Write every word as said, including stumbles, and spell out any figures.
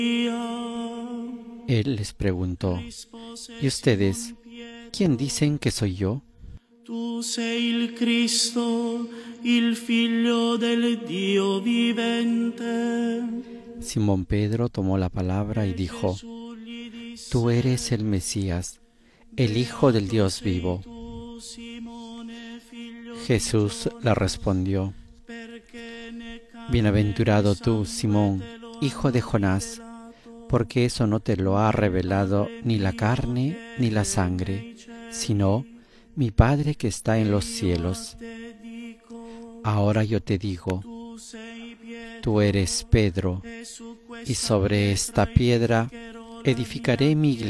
Él les preguntó: ¿Y ustedes, quién dicen que soy yo? Tu sei il Cristo, il Figlio del Dio vivente. Simón Pedro tomó la palabra y dijo: Gesù gli disse: Tú eres el Mesías, el Hijo del Dios vivo. Tu, Simone, figlio di Jesús le respondió: perché né carne Bienaventurado né tú, sangue Simón, te lo hijo de hanno Jonás, rivelato, porque eso no te lo ha revelado Padre ni la mio carne che ni la sei sangre, nei cieli. sino mi Padre que está en los Io a cielos. te dico, Ahora yo te digo, tu sei tú Pietro, eres Pedro, e su y questa sobre esta pietra piedra edificherò la mia edificaré mi